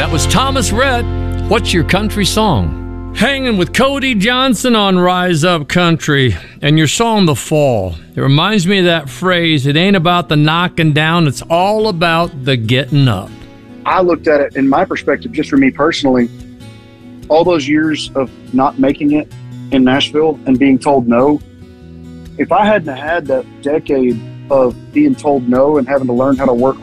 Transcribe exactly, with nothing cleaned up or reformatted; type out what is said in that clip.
That was Thomas Rhett. What's your country song? Hanging with Cody Johnson on Rise Up Country, and your song, The Fall. It reminds me of that phrase, it ain't about the knocking down, it's all about the getting up. I looked at it in my perspective, just for me personally, all those years of not making it in Nashville and being told no. If I hadn't had that decade of being told no and having to learn how to work